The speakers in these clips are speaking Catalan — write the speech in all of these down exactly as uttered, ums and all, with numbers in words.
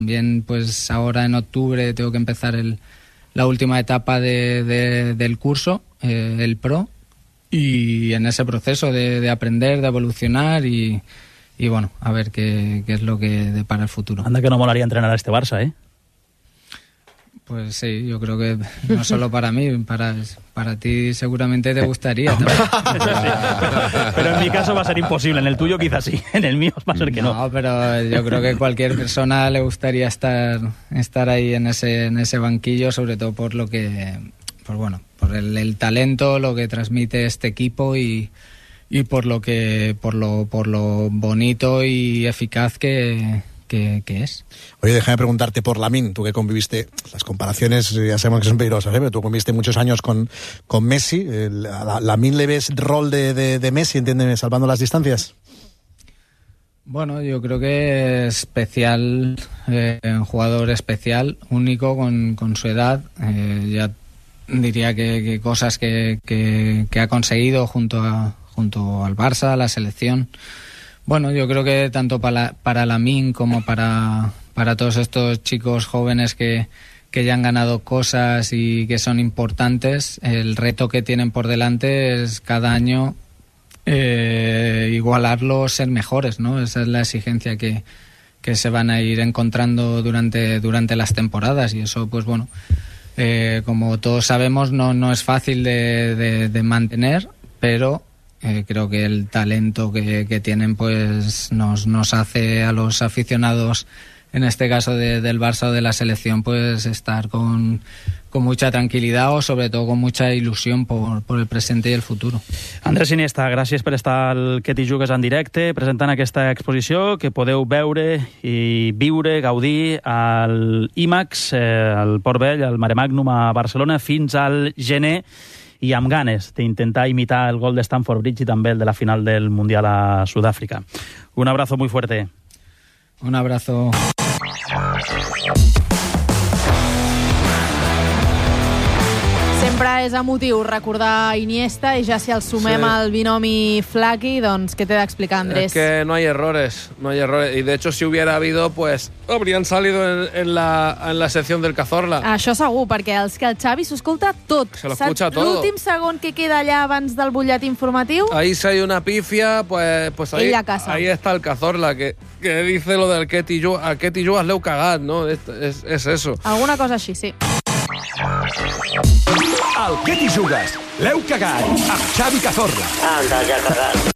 También pues ahora en octubre tengo que empezar el, la última etapa de, de, del curso, eh, el Pro, y en ese proceso de, de aprender, de evolucionar y, y bueno, a ver qué, qué es lo que depara el futuro. Anda que no molaría entrenar a este Barça, ¿eh? Pues sí, yo creo que no solo para mí, para, para ti seguramente te gustaría también. Pero en mi caso va a ser imposible, en el tuyo quizás sí, en el mío va a ser que no. No, pero yo creo que cualquier persona le gustaría estar, estar ahí en ese, en ese banquillo, sobre todo por lo que, pues bueno, por el, el talento, lo que transmite este equipo y, y por lo que, por lo, por lo bonito y eficaz que Que, que es. Oye, déjame preguntarte por Lamine, tú que conviviste, las comparaciones ya sabemos que son peligrosas, ¿eh? Pero tú conviviste muchos años con, con Messi. ¿A Lamine le ves rol de, de, de Messi, entiéndeme, salvando las distancias? Bueno, yo creo que es especial, eh, un jugador especial, único con, con su edad. Eh, ya diría que, que cosas que, que, que ha conseguido junto, a, junto al Barça, a la selección. Bueno, yo creo que tanto para, para Lamine como para, para todos estos chicos jóvenes que, que ya han ganado cosas y que son importantes, el reto que tienen por delante es cada año eh, igualarlos, ser mejores, ¿no? Esa es la exigencia que, que se van a ir encontrando durante, durante las temporadas y eso, pues bueno, eh, como todos sabemos, no, no es fácil de, de, de mantener, pero Eh, creo que el talento que, que tienen pues nos, nos hace a los aficionados, en este caso de, del Barça o de la selección, pues estar con, con mucha tranquilidad o sobre todo con mucha ilusión por, por el presente y el futuro. Andrés Iniesta, gràcies per estar al Que t'hi jugues en directe, presentant aquesta exposició que podeu veure i viure, gaudir al IMAX, eh, al Port Vell, al Mare Magnum a Barcelona, fins al gener, i amb ganes d'intentar imitar el gol de Stamford Bridge i també el de la final del Mundial a Sudàfrica. Un abrazo muy fuerte. Un abrazo. Sempre és emotiu recordar Iniesta i ja si el sumem sí. al binomi Flaky, doncs què té d'explicar, Andrés? Es que no hay errores, no hay errores. Y de hecho, si hubiera habido, pues habrían salido en, en, la, en la sección del Cazorla. Això segur, perquè els que el Xavi s'ho escolta tot. Se lo escucha todo. L'últim segon que queda allà abans del butlletí informatiu... Ahí si hay una pifia, pues, pues ahí, Ella casa. ahí está el Cazorla, que, que dice lo del que ti a que ti has leu cagat, ¿no? Es, es, es eso. Alguna cosa així, sí. Al Que t'hi jugues? L'heu cagat amb Xavi Cazorla. Anda, ja cagat.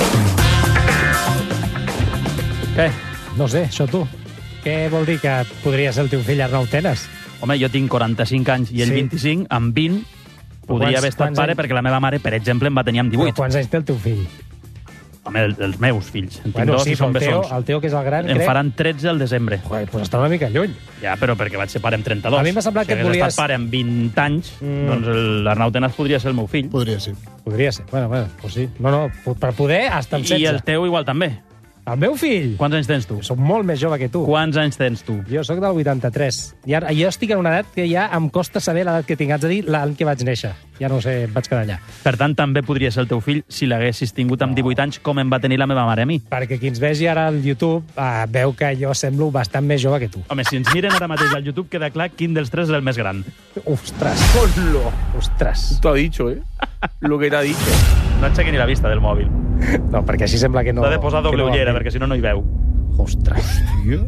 Què? No sé, això tu. Què vol dir que podria ser el teu fill Arnau Tenas? Home, jo tinc quaranta-cinc anys i ell Sí. vint-i-cinc, amb vint podria quants- haver estat quants pare anys? perquè la meva mare, per exemple, em va tenir amb Però divuit. quants anys té el teu fill? Home, el, els meus fills. En tinc Bueno, dos sí, i són però el teu, bessons. el teu, que és el gran, Em crec... faran tretze al desembre. Joder, doncs està una mica lluny. Ja, però perquè vaig ser pare amb trenta-dos. A mi m'ha semblat si que et hagués volies- estat pare amb vint anys, Mm. doncs l'Arnau Tenas podria ser el meu fill. Podria ser. Podria ser. Bueno, bueno, pues sí. No, no, per poder, hasta amb I setze. el teu igual també. El meu fill? Quants anys tens tu? Soc molt més jove que tu. Quants anys tens tu? Jo sóc del vuitanta-tres. I ara, jo estic en una edat que ja em costa saber l'edat que tinc. Haig de dir l'any que vaig néixer. Ja no ho sé, em vaig quedar allà. Per tant, també podria ser el teu fill si l'haguessis tingut amb divuit anys, com em va tenir la meva mare a mi. Perquè qui ens vegi ara al YouTube eh, veu que jo semblo bastant més jove que tu. Home, si ens miren ara mateix al YouTube, queda clar quin dels tres és el més gran. Ostres. Ponlo. Ostres. Tú has dicho, ¿eh? Lo que te ha dicho. No aixequi ni la vista del mòbil. No, perquè així sembla que no... L'ha de posar doble que no ullera, va bé. perquè si no, no hi veu. Ostres. Hòstia.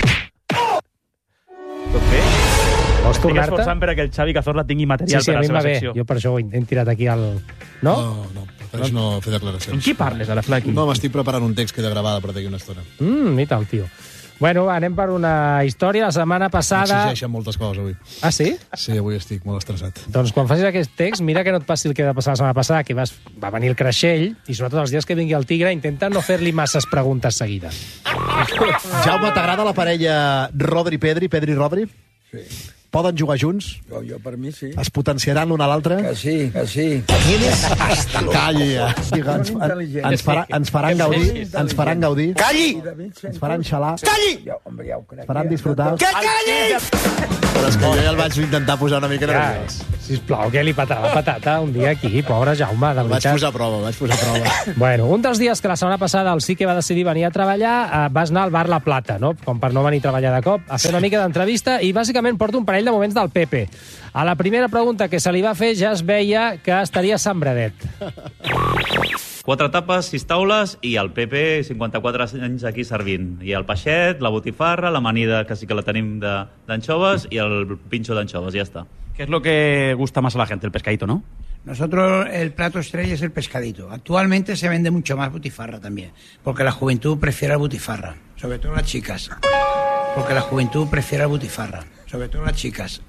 Què? Vols Estic tornar-te? esforçant perquè el Xavi Cazorla tingui Sí, material sí, per a a mi la em va seva bé. secció. Jo per això ho he tirat aquí al... No? No, no, prefereix no fer declaracions. Amb qui parles, a la Flaky? No, m'estic preparant un text que he de gravar per d'aquí una estona. Mm, mira el tio. Bueno, va, anem per una història. La setmana passada... M'exigeixen moltes coses avui. Ah, sí? Sí, avui estic molt estressat. Doncs quan facis aquest text, mira que no et passi el que va passar la setmana passada, que vas, va venir el creixell, i sobretot els dies que vingui el tigre, intenta no fer-li masses preguntes seguides. Jaume, t'agrada la parella Rodri-Pedri, Pedri-Rodri? Sí. poden jugar junts? Jo, jo per mi sí. Es potenciaran l'un a l'altre? Que sí, que sí. Calli, ja. Ens, ens, farà, ens faran gaudir, ens faran gaudir. Calli! Ens faran xalar. Calli! Jo, home, ja ho crec. Ens faran disfrutar. Que calli! Però és que jo ja el vaig intentar posar una mica nerviós. Sisplau, que li patarà la patata un dia aquí, pobre Jaume, de El vaig veritat. posar a prova, vaig posar a prova. Bueno, un dels dies que la setmana passada el sí que va decidir venir a treballar, eh, vas anar al bar La Plata, no? Com per no venir a treballar de cop, a fer una mica d'entrevista, i bàsicament porta un parell de moments del Pepe. A la primera pregunta que se li va fer ja es veia que estaria sembradet. Quatre tapes, sis taules i el Pepe, cinquanta-quatre anys aquí servint. I el peixet, la botifarra, l'amanida, que sí que la tenim d'anxoves, i el pinxo d'anxoves, ja està. ¿Qué es lo que gusta más a la gente? El pescadito, ¿no? Nosotros el plato estrella es el pescadito. Actualmente se vende mucho más butifarra también, porque la juventud prefiere la butifarra, sobre todo las chicas. Porque la juventud prefiere la butifarra, sobre todo las chicas.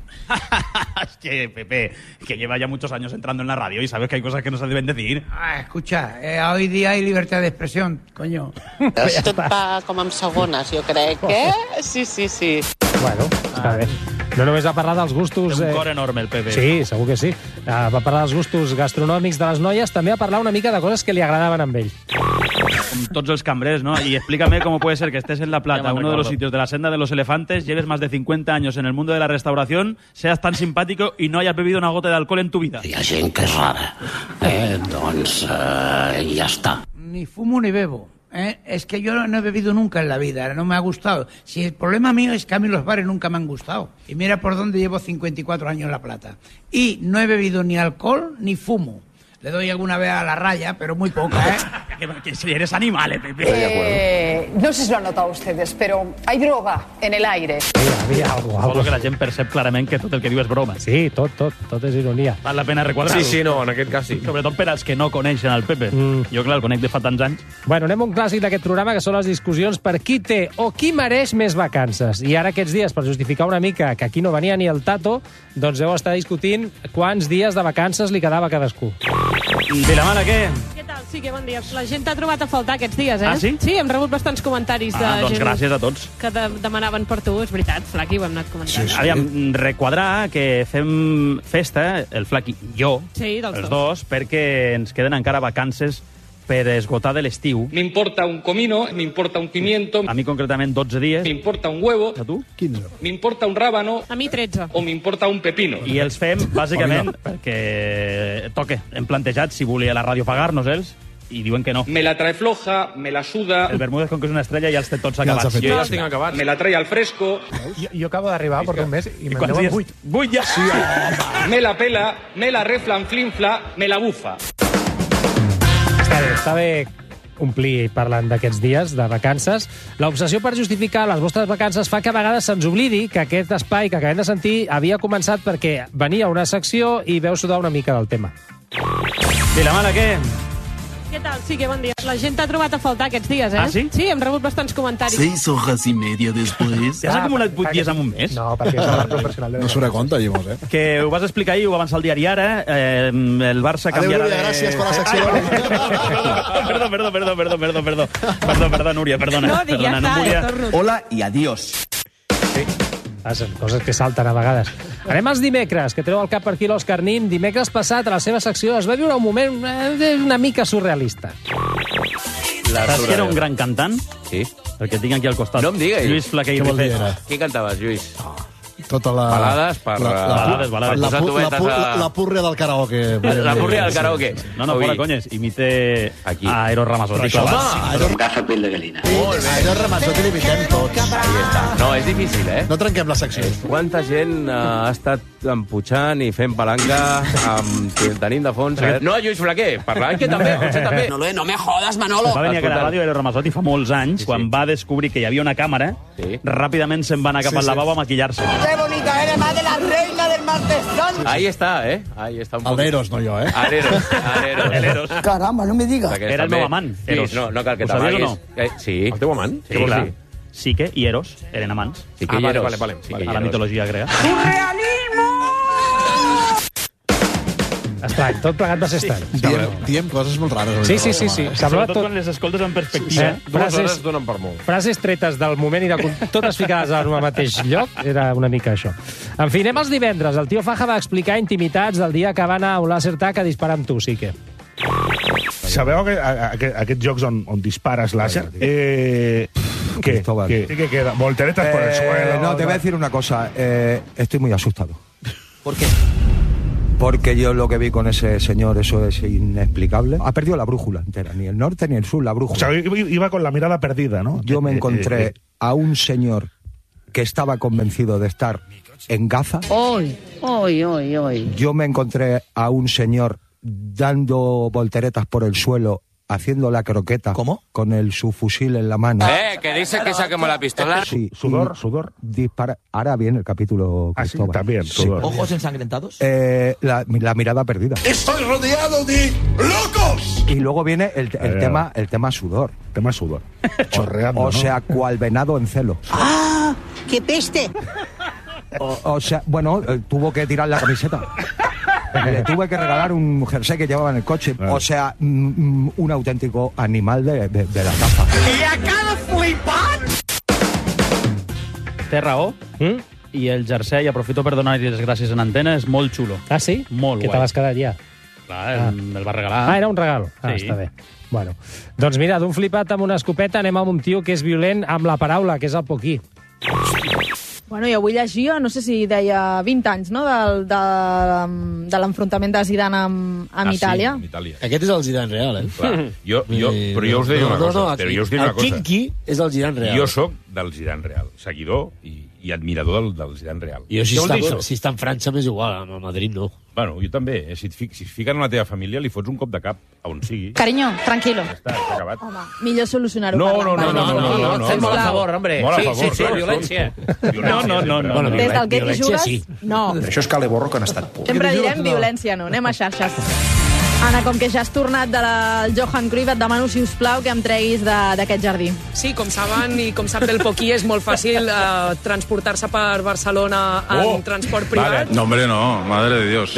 Es que, Pepe, que lleva ya muchos años entrando en la radio y sabes que hay cosas que no se deben decir. Ah, escucha, eh, hoy día hay libertad de expresión, coño. Tot va com amb segones, jo crec, eh? Sí, sí, sí. Bueno, està bé. No només va parlar dels gustos... Té un cor enorme, el Pepe. Sí, segur que sí. Uh, va parlar dels gustos gastronòmics de les noies, també va parlar una mica de coses que li agradaven amb ell. Con todos los cambrers, ¿no? Y explícame cómo puede ser que estés en La Plata, uno de los sitios de la senda de los elefantes, lleves más de cincuenta años en el mundo de la restauración, seas tan simpático y no hayas bebido una gota de alcohol en tu vida. Hi ha gent que és rara. Eh, doncs eh, ja està. Ni fumo ni bebo. ¿eh? Es que yo no he bebido nunca en la vida, no me ha gustado. Si el problema mío es que a mí los bares nunca me han gustado. Y mira por dónde llevo cincuenta y cuatro años en La Plata. Y no he bebido ni alcohol ni fumo. Le doy alguna vez a la raya, pero muy poca, ¿eh? Que si eres animal, eh, Pepe. Eh, no sé si lo han notado ustedes, pero hay droga en el aire. Mira, mira, algo, algo. Solo que la gent percep clarament que tot el que diu és broma. Sí, tot, tot, tot és ironia. Val la pena recordar-ho. Sí, sí, no, en aquest cas sí. Sobretot per als que no coneixen el Pepe. Mm. Jo, clar, el conec de fa tants anys. Bueno, anem a un clàssic d'aquest programa, que són les discussions per qui té o qui mereix més vacances. I ara aquests dies, per justificar una mica que aquí no venia ni el Tato, doncs deu estar discutint quants dies de vacances li quedava a cadascú. Vilamala, què? Què tal? Sí, que bon dia. La gent t'ha trobat a faltar aquests dies, eh? Ah, sí? Sí, hem rebut bastants comentaris de Ah, doncs gent gràcies a tots. que de demanaven per tu. És veritat, Flaqui, ho hem anat comentant. Sí, sí. Aviam, requadrar que fem festa, el Flaqui i jo, Sí, dels els dos. dos, perquè ens queden encara vacances per esgotar de l'estiu. Me importa un comino, me importa un pimiento, A mi, concretament, dotze dies. me importa un huevo, A tu? quinze. me importa un rábano A mi, tretze. o me importa un pepino. I els fem, bàsicament, perquè toque. Hem plantejat si volia la ràdio pagar-nos-els i diuen que no. Me la trae floja, me la suda, El Bermúdez, com que és una estrella, ja els té tots Ja els ha acabats. fet Jo ja els tinc acabats. me la trae al fresco, Jo, jo acabo d'arribar, porto un mes, i me'n Quants deuen dies? vuit. Vuit ja! Sí, me la pela, me la reflanflinfla, me la bufa. Està bé, està bé omplir parlant d'aquests dies de vacances. L'obsessió per justificar les vostres vacances fa que a vegades se'ns oblidi que aquest espai que acabem de sentir havia començat perquè venia una secció i veu sudar una mica del tema. Vilamala, què? Què tal? Sí, que bon dia. La gent t'ha trobat a faltar aquests dies, eh? Ah, sí? Sí, hem rebut bastants comentaris. Seis hojas y media después. Ja s'ha acumulat vuit dies en un mes? No, perquè és el professional de... No surt a compte, llavors, eh? Que ho vas explicar ahir, ho avança el diari Ara, eh, el Barça Adéu, canviarà Núria, de... gràcies per la secció. Perdó, perdó, perdó, perdó, perdó, perdó. Perdó, perdó, Núria, perdona. No, dic, ja perdona, està, no volia... ja torno. Hola y adiós. Passen coses que salten a vegades. Anem als dimecres, que treu el cap per aquí l'Òscar Nin. Dimecres passat, a la seva secció, es va viure un moment eh, una mica surrealista. Saps que era un gran cantant? Sí. El que tinc aquí al costat. No em diguis. Lluís Flaquer i Què vol dir, Rifet. ara? Qui cantaves, Lluís? Tota la... Balades per... La, la, Balades, balades. la, Per posar pu- la, tubetes pu- a- la púrria del karaoke. La púrria del karaoke. No, no, Ui. fora conyes. Imite Aquí. a Eros Ramazzotti. Però això, clavats. home, Gafa pell de gallina. Aero Ramazzotti l'imitem tots. Ahí està. No, és difícil, eh? No trenquem la secció. Quanta gent uh, ha estat emputxant i fent palanca amb, tenint de fons... Eh? No, Lluís Flaquer, parlant que també, potser també. No, no me jodas, Manolo. Va venir a la Escolta. ràdio Eros Ramazzotti fa molts anys, Sí, sí. quan va descobrir que hi havia una càmera, Sí. ràpidament se'n va anar cap Sí, al sí. lavabo a maquillar-se. ¡Qué bonita eres, más de la reina del martes santo! Ahí està, eh? Ahí està un El poc. d'Eros, no jo, eh? Areros, Areros. El Eros. Caramba, no me digas. Aquest Era el també. meu amant, Sí, Eros. no, no cal que Ho sabies o t'amaguis. Eh, sí. El teu amant? Sí, clar. Sique i Eros eren amants. Sí que Ah, hi vale, Eros. vale, vale. Sí que hi A la Eros. mitologia grega. Estrany, tot plegat va ser estrany. Diem, diem coses molt rares. Sí, sí, sí. sí. Sobretot tot... quan les escoltes en perspectiva. Eh? Frases, donen per molt. frases tretes del moment i de, totes ficades al mateix lloc, era una mica això. En fi, anem als divendres. El tio Faja va explicar intimitats del dia que va anar a un laser tag a disparar amb tu, sí que... Sabeu que, a, a, aquests jocs on, on dispares láser? Eh, ¿Qué? ¿Qué? ¿Qué queda? Volteretas eh, por el suelo. No, te voy a decir una cosa. Eh, estoy muy asustado. ¿Por qué? Porque yo lo que vi con ese señor, eso es inexplicable. Ha perdido la brújula entera, ni el norte ni el sur, la brújula. O sea, iba con la mirada perdida, ¿no? Yo me encontré a un señor que estaba convencido de estar en Gaza. Hoy, hoy, hoy, hoy. Yo me encontré a un señor dando volteretas por el suelo, haciendo la croqueta. ¿Cómo? Con el subfusil en la mano. Eh, que dice que saquemos la pistola. Sí. Sudor, sudor. Dispara. Ahora viene el capítulo. Ah, sí, también, sudor. ¿Ojos ensangrentados? Eh, la, la mirada perdida. ¡Estoy rodeado de locos! Y luego viene el, el, Eh, tema, el tema sudor. Tema sudor. Chorreando, O ¿no? sea, cual venado en celo. ¡Ah! ¡Qué peste! O, o sea, bueno, eh, tuvo que tirar la camiseta. Le tuve que regalar un jersey que llevaba en el coche. Claro. O sea, mm, un auténtico animal de, de, de la caza. I acaba flipant! Té raó. Mm? I el jersei, aprofito per donar-li les gràcies en antena, és molt xulo. Ah, sí? Molt Que guai. te vas quedar ja. Clar, ah. el va regalar. Ah, era un regal. Ah, Sí. està bé. Bueno, doncs mira, d'un flipat amb una escopeta anem amb un tio que és violent amb la paraula, que és el Poquí. Bueno, i avui llegia, no sé si deia vint anys, no?, del, de, de l'enfrontament de Zidane amb, amb Ah, Itàlia. sí, amb Itàlia. Aquest és el Zidane real, eh? Clar. Jo, jo, però jo us deia una no, cosa. No, no, però jo us diré una el cosa. Kinky és el Zidane real. Jo sóc del Zidane real, seguidor i, i admirador del, del Zidane real. Jo, si Què vol dir està, això? si està en França, m'és igual, a Madrid no. Bueno, jo també. Eh? Si, et fic, si es fiquen en la teva família, li fots un cop de cap a on sigui. Cariño, tranquilo. Ja està, s'ha acabat. Home, millor solucionar-ho No, parlant. no, no, no, no, no, no, Fem no, molt a no. favor, hombre. Molt a Sí, favor, sí, sí, clar, violència. No, no, no, no. Bueno, Des del que t'hi violència, jugues, sí. no. Però això és cale borro que han estat por. Sempre direm violència, no. Anem a xarxes. Anna, com que ja has tornat de la el Johan Cruyff, et demano, si us plau, que em treguis de- d'aquest jardí. Sí, com saben i com sap del Poquí, és molt fàcil eh, transportar-se per Barcelona en Oh! transport privat. No, hombre, no. Madre de Dios.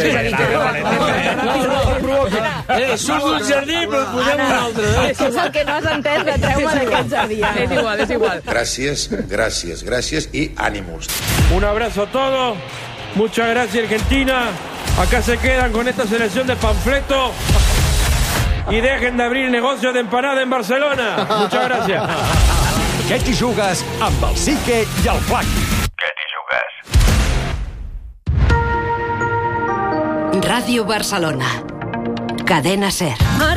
Eh, surt d'un jardí, però posem un altre. Anna, això és el que no has entès, de treu-me d'aquest jardí. Anna. És igual, és igual. Gracias, gracias, gracias y ánimos. Un abrazo a todos. Muchas gracias, Argentina. Acá se quedan con esta selección de panfletos y dejen de abrir negocios de empanada en Barcelona. Muchas gracias. Què t'hi jugues amb el Sique i el Flaqui? Radio Barcelona. Cadena SER.